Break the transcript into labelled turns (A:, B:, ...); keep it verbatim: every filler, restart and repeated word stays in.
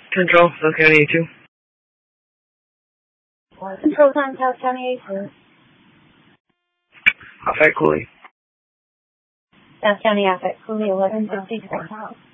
A: Control, South County A two.
B: Control time, South County A two.
A: Affect Cooley.
B: South County Affect Cooley eleven fifty-four.